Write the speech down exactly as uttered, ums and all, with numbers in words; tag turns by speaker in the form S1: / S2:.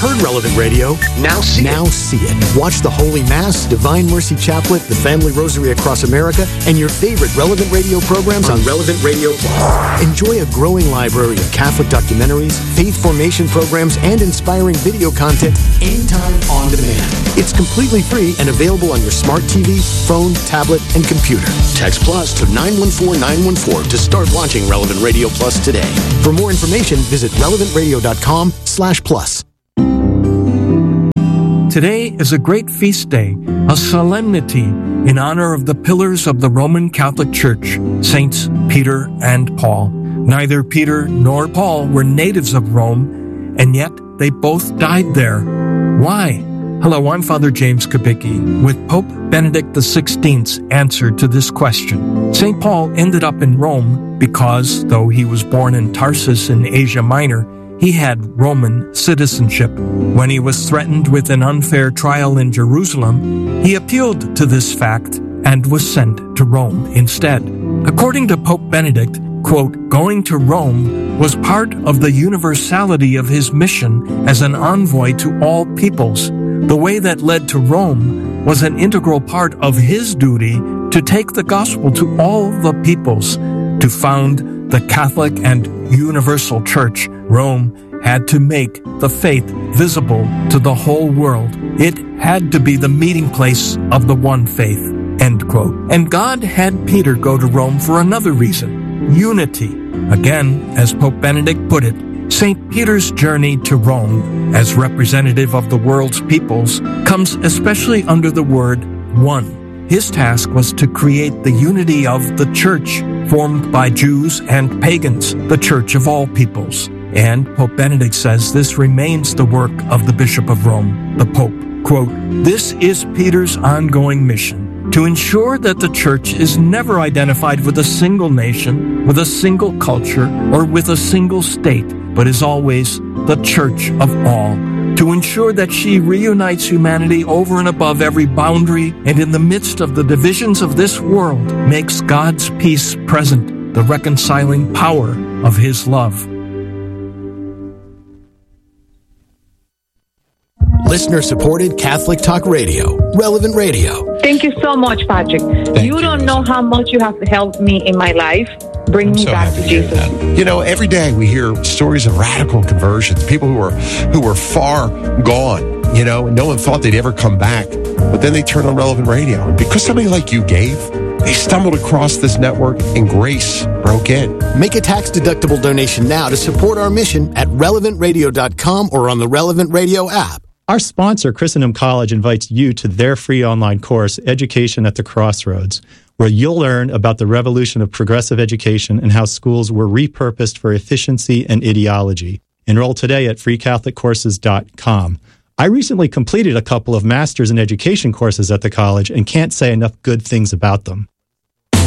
S1: heard Relevant Radio?
S2: Now see it.
S1: Now see it. Watch the Holy Mass, Divine Mercy Chaplet, the Family Rosary Across America, and your favorite Relevant Radio programs on Relevant Radio Plus. Enjoy a growing library of Catholic documentaries, faith formation programs, and inspiring video content anytime on demand. It's completely free and available on your smart T V, phone, tablet, and computer. Text Plus to nine one four nine one four to start launching Relevant Radio Plus today. For more information, visit relevant radio dot com slash plus.
S3: Today is a great feast day, a solemnity in honor of the pillars of the Roman Catholic Church, Saints Peter and Paul. Neither Peter nor Paul were natives of Rome, and yet they both died there. Why? Hello, I'm Father James Kubicki with Pope Benedict the sixteenth's answer to this question. Saint Paul ended up in Rome because, though he was born in Tarsus in Asia Minor, he had Roman citizenship. When he was threatened with an unfair trial in Jerusalem, he appealed to this fact and was sent to Rome instead. According to Pope Benedict, quote, going to Rome was part of the universality of his mission as an envoy to all peoples. The way that led to Rome was an integral part of his duty to take the gospel to all the peoples, to found the Catholic and universal church. Rome had to make the faith visible to the whole world. It had to be the meeting place of the one faith, end quote. And God had Peter go to Rome for another reason, unity. Again, as Pope Benedict put it, Saint Peter's journey to Rome, as representative of the world's peoples, comes especially under the word one. His task was to create the unity of the church, formed by Jews and pagans, the church of all peoples. And Pope Benedict says this remains the work of the Bishop of Rome, the Pope. Quote, this is Peter's ongoing mission, to ensure that the church is never identified with a single nation, with a single culture, or with a single state, but is always the church of all, to ensure that she reunites humanity over and above every boundary, and in the midst of the divisions of this world, makes God's peace present, the reconciling power of his love.
S1: Listener-supported Catholic Talk Radio, Relevant Radio.
S4: Thank you so much, Patrick.
S5: Thank
S4: you
S5: you,
S4: don't know how much you have helped me in my life. Bring
S5: I'm
S4: me
S5: so
S4: back
S5: happy
S4: to
S5: to hear
S4: Jesus.
S5: that. You know, every day we hear stories of radical conversions, people who were who were far gone, you know, and no one thought they'd ever come back. But then they turned on Relevant Radio. And because somebody like you gave, they stumbled across this network and grace broke in.
S1: Make a tax-deductible donation now to support our mission at relevant radio dot com or on the Relevant Radio app.
S6: Our sponsor, Christendom College, invites you to their free online course, Education at the Crossroads, where you'll learn about the revolution of progressive education and how schools were repurposed for efficiency and ideology. Enroll today at free catholic courses dot com. I recently completed a couple of Masters in Education courses at the college and can't say enough good things about them.